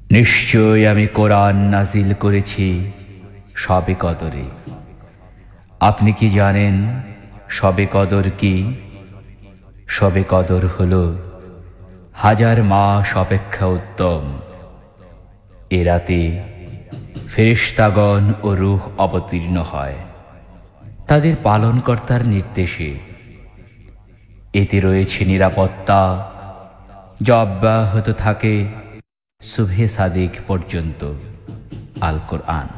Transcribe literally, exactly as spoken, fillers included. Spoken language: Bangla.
নিশ্চয় আমি কোরআন নাজিল করেছি শবে কদরে। আপনি কি জানেন শবে কদর কি? শবে কদর হলো হাজার মাস অপেক্ষা উত্তম। এ রাতে ফেরেশতাগণ ও রূহ অবতীর্ণ হয় তাদের পালনকর্তার নির্দেশে। এতে রয়েছে নিরাপত্তা, যা অব্যাহত থাকে সুবহে সাদিক পর্যন্ত। আল কোরআন।